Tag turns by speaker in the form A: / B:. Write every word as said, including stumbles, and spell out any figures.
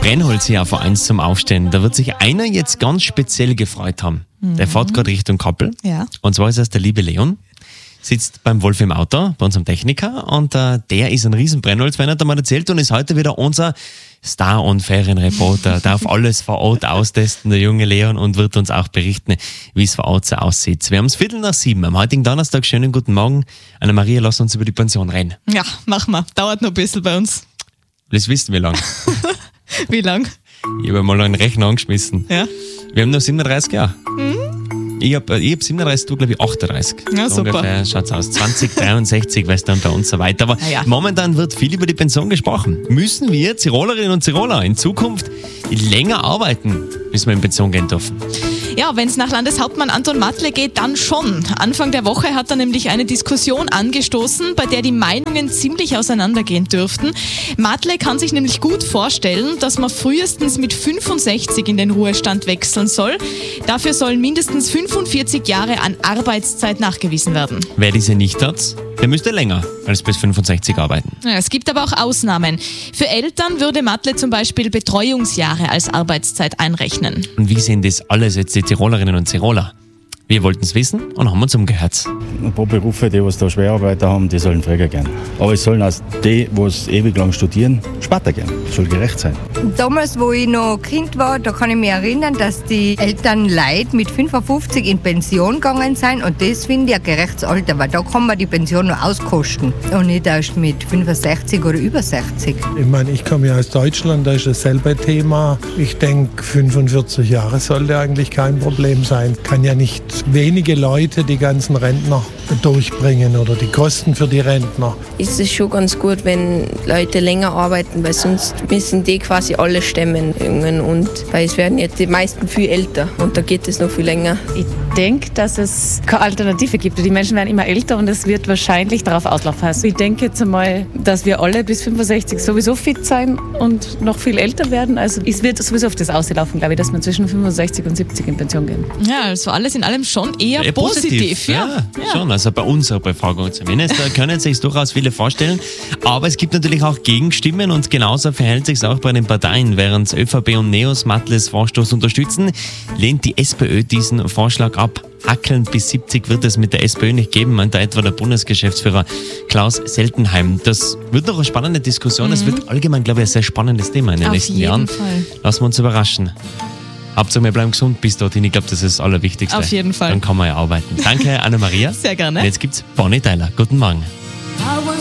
A: Brennholz hier auf A eins zum Aufstehen. Da wird sich einer jetzt ganz speziell gefreut haben. Der fährt gerade Richtung Kappel.
B: Ja.
A: Und zwar ist das der liebe Leon. Sitzt beim Wolf im Auto, bei unserem Techniker. Und äh, der ist ein riesen Brennholz-Fan, hat er mal erzählt, und ist heute wieder unser Star- und Ferienreporter. Darf alles vor Ort austesten, der junge Leon, und wird uns auch berichten, wie es vor Ort so aussieht. Wir haben es Viertel nach sieben am heutigen Donnerstag. Schönen guten Morgen. Anna-Maria, lass uns über die Pension reden.
B: Ja, machen wir. Dauert noch ein bisschen bei uns.
A: Das wissen wir lang.
B: Wie lang?
A: Ich habe mal einen Rechner angeschmissen.
B: Ja.
A: Wir haben noch siebenunddreißig Jahre.
B: Mhm.
A: Ich habe ich hab siebenunddreißig, du glaube ich achtunddreißig.
B: Ja,
A: so
B: super.
A: Ungefähr schaut's aus. zwanzig dreiundsechzig wäre es dann bei uns so weit. Aber
B: Na ja.
A: momentan wird viel über die Pension gesprochen. Müssen wir Tirolerinnen und Tiroler in Zukunft länger arbeiten, bis wir in Pension gehen dürfen?
B: Ja, wenn es nach Landeshauptmann Anton Matle geht, dann schon. Anfang der Woche hat er nämlich eine Diskussion angestoßen, bei der die Meinungen ziemlich auseinandergehen dürften. Matle kann sich nämlich gut vorstellen, dass man frühestens mit fünfundsechzig in den Ruhestand wechseln soll. Dafür sollen mindestens fünfundvierzig Jahre an Arbeitszeit nachgewiesen werden.
A: Wer diese nicht hat, der müsste länger als bis fünfundsechzig arbeiten.
B: Ja, es gibt aber auch Ausnahmen. Für Eltern würde Matle zum Beispiel Betreuungsjahre als Arbeitszeit einrechnen.
A: Und wie sehen das alles jetzt die Tirolerinnen und Tiroler? Wir wollten es wissen und haben uns umgehört.
C: Ein paar Berufe, die was da Schwerarbeiter haben, die sollen Träger gehen. Aber es sollen auch die, die es ewig lang studieren, später gehen. Das soll gerecht sein.
D: Damals, wo ich noch Kind war, da kann ich mich erinnern, dass die Eltern Leute mit fünfundfünfzig in Pension gegangen sind. Und das finde ich ein gerechtes Alter, weil da kann man die Pension noch auskosten. Und nicht erst mit fünfundsechzig oder über sechzig.
E: Ich meine, ich komme ja aus Deutschland, da ist dasselbe Thema. Ich denke, fünfundvierzig Jahre sollte eigentlich kein Problem sein. Kann ja nicht wenige Leute die ganzen Rentner durchbringen oder die Kosten für die Rentner.
F: Ist es schon ganz gut, wenn Leute länger arbeiten, weil sonst müssen die quasi alle stemmen, Jungen, und weil es werden jetzt die meisten viel älter und da geht es noch viel länger.
G: Ich denke, dass es keine Alternative gibt. Die Menschen werden immer älter und es wird wahrscheinlich darauf auslaufen. Also ich denke jetzt einmal, dass wir alle bis fünfundsechzig sowieso fit sein und noch viel älter werden. Also es wird sowieso auf das auslaufen, glaube ich, dass wir zwischen fünfundsechzig und siebzig in Pension gehen.
B: Ja, also alles in allem schon eher
A: Ja,
B: positiv.
A: Ja, ja, schon. Also bei unserer Befragung zumindest. Da können sich durchaus viele vorstellen. Aber es gibt natürlich auch Gegenstimmen, und genauso verhält sich es auch bei den Parteien. Während ÖVP und Neos Matles Vorstoß unterstützen, lehnt die SPÖ diesen Vorschlag ab. Hackelnd bis siebzig wird es mit der SPÖ nicht geben, meint da etwa der Bundesgeschäftsführer Klaus Seltenheim. Das wird noch eine spannende Diskussion. Es mhm. wird allgemein, glaube ich, ein sehr spannendes Thema in den
B: Auf
A: nächsten
B: jeden
A: Jahren.
B: Fall.
A: Lassen wir uns überraschen. Hauptsache, wir bleiben gesund bis dorthin. Ich glaube, das ist das Allerwichtigste.
B: Auf jeden Fall.
A: Dann kann man ja arbeiten. Danke, Anna-Maria.
B: Sehr gerne.
A: Und jetzt gibt's Bonnie Tyler. Guten Morgen.